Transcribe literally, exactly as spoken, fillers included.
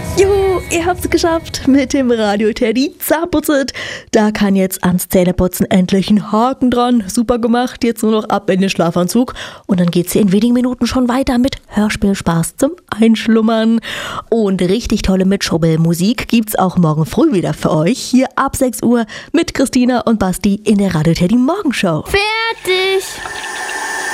Juhu, ihr habt's geschafft mit dem Radio Teddy Zahnputzit. Da kann jetzt ans Zähneputzen endlich ein Haken dran. Super gemacht, jetzt nur noch ab in den Schlafanzug. Und dann geht's hier in wenigen Minuten schon weiter mit Hörspielspaß zum Einschlummern. Und richtig tolle Mitschubbelmusik gibt's auch morgen früh wieder für euch. Hier ab sechs Uhr mit Christina und Basti in der Radio Teddy Morgenshow. Fertig!